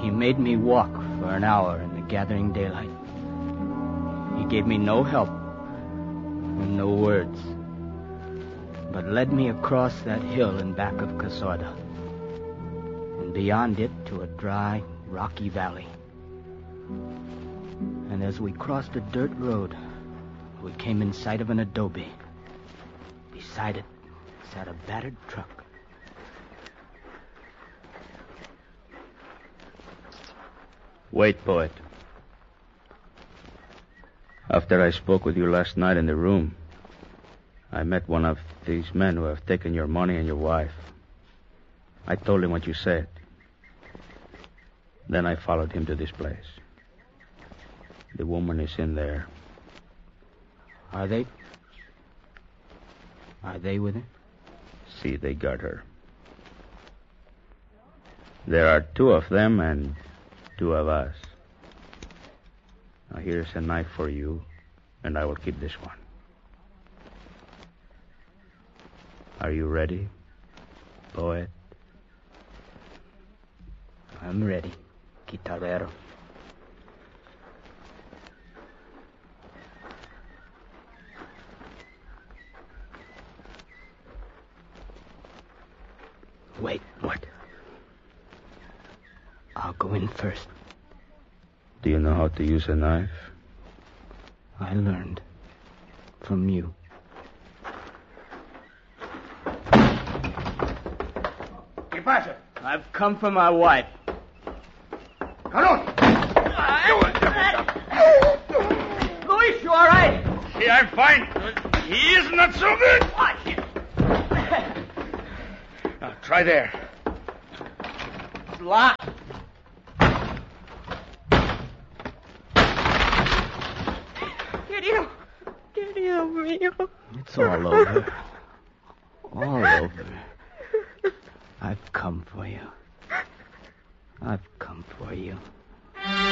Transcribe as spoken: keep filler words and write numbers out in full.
He made me walk for an hour in the gathering daylight. He gave me no help and no words, but led me across that hill in back of Casorda, and beyond it to a dry, rocky valley. And as we crossed a dirt road, we came in sight of an adobe. Beside it sat a battered truck. Wait, poet. After I spoke with you last night in the room, I met one of these men who have taken your money and your wife. I told him what you said. Then I followed him to this place. The woman is in there. Are they? Are they with her? See, they got her. There are two of them and two of us. Now here's a knife for you, and I will keep this one. Are you ready, poet? I'm ready, guitarrero. Wait. What? I'll go in first. Do you know how to use a knife? I learned from you. ¿Qué pasa? I've come for my wife. ¡Carón! Luis, you all right? Sí, I'm fine. He is not so good. Now, try there. It's locked. Querido, querido mío. It's all over. All over. I've come for you. I've come for you.